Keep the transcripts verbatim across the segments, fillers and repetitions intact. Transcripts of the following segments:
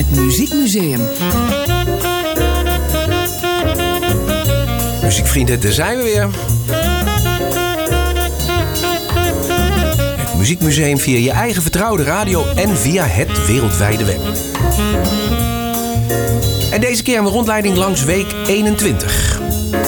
Het Muziekmuseum. Muziekvrienden, daar zijn we weer. Het Muziekmuseum via je eigen vertrouwde radio en via het wereldwijde web. En deze keer een rondleiding langs week eenentwintig.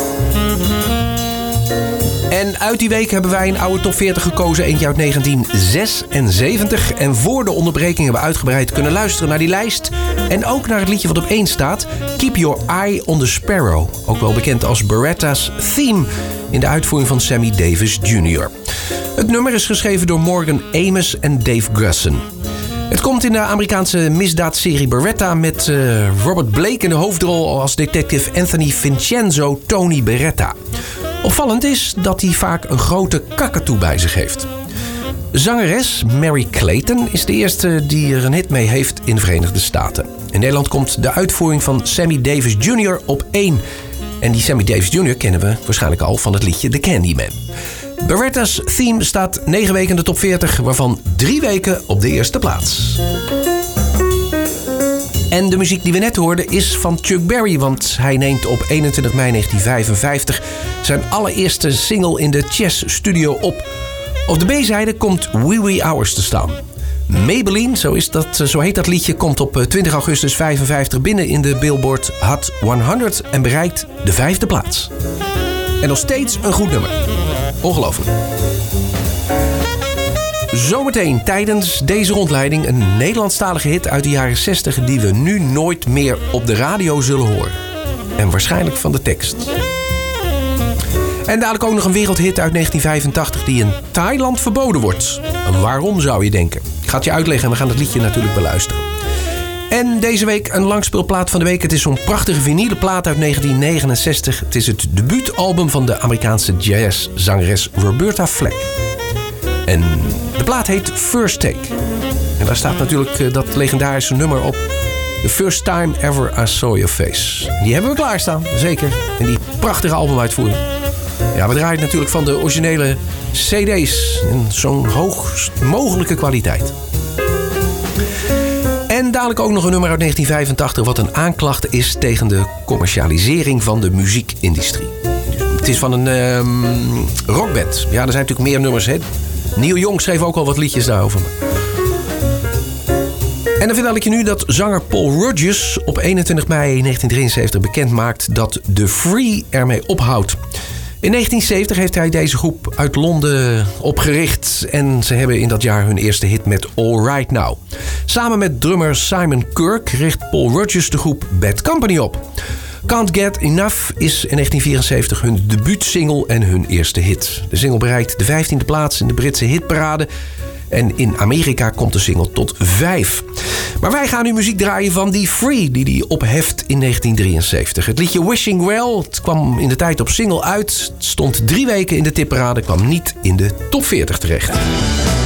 En uit die week hebben wij een oude top veertig gekozen, eentje uit negentien zesenzeventig. En voor de onderbreking hebben we uitgebreid kunnen luisteren naar die lijst. En ook naar het liedje wat op één staat, Keep Your Eye on the Sparrow. Ook wel bekend als Beretta's Theme, in de uitvoering van Sammy Davis junior Het nummer is geschreven door Morgan Amos en Dave Grusson. Het komt in de Amerikaanse misdaadserie Beretta met uh, Robert Blake in de hoofdrol als detective Anthony Vincenzo Tony Beretta. Opvallend is dat hij vaak een grote kakatoe bij zich heeft. Zangeres Mary Clayton is de eerste die er een hit mee heeft in de Verenigde Staten. In Nederland komt de uitvoering van Sammy Davis junior op één. En die Sammy Davis junior kennen we waarschijnlijk al van het liedje The Candyman. Beretta's Theme staat negen weken in de top veertig, waarvan drie weken op de eerste plaats. En de muziek die we net hoorden is van Chuck Berry, want hij neemt op eenentwintig mei negentien vijfenvijftig zijn allereerste single in de Chess Studio op. Op de B-zijde komt Wee Wee Hours te staan. Maybelline, zo, is dat, zo heet dat liedje, komt op twintig augustus vijfenvijftig binnen in de Billboard Hot honderd en bereikt de vijfde plaats. En nog steeds een goed nummer. Ongelooflijk. Zometeen tijdens deze rondleiding een Nederlandstalige hit uit de jaren zestig die we nu nooit meer op de radio zullen horen. En waarschijnlijk van de tekst. En dadelijk ook nog een wereldhit uit negentien vijfentachtig die in Thailand verboden wordt. En waarom zou je denken? Ik ga het je uitleggen en we gaan het liedje natuurlijk beluisteren. En deze week een langspeelplaat van de week. Het is zo'n prachtige vinylen plaat uit negentien negenenzestig. Het is het debuutalbum van de Amerikaanse jazzzangeres Roberta Flack. En de plaat heet First Take. En daar staat natuurlijk dat legendarische nummer op. The First Time Ever I Saw Your Face. Die hebben we klaarstaan, zeker. En die prachtige albumuitvoering. Ja, we draaien natuurlijk van de originele C D's. In zo'n hoogst mogelijke kwaliteit. En dadelijk ook nog een nummer uit negentien vijfentachtig... wat een aanklacht is tegen de commercialisering van de muziekindustrie. Het is van een um, rockband. Ja, er zijn natuurlijk meer nummers, hè. Neil Young schreef ook al wat liedjes daarover. En dan vertel ik je nu dat zanger Paul Rodgers op eenentwintig mei negentien drieënzeventig bekend maakt dat The Free ermee ophoudt. In negentien zeventig heeft hij deze groep uit Londen opgericht en ze hebben in dat jaar hun eerste hit met All Right Now. Samen met drummer Simon Kirk richt Paul Rodgers de groep Bad Company op. Can't Get Enough is in negentien vierenzeventig hun debuutsingle en hun eerste hit. De single bereikt de vijftiende plaats in de Britse hitparade. En in Amerika komt de single tot vijf. Maar wij gaan nu muziek draaien van die Free die hij opheft in negentien drieënzeventig. Het liedje Wishing Well, het kwam in de tijd op single uit. Het stond drie weken in de tipparade, kwam niet in de top veertig terecht.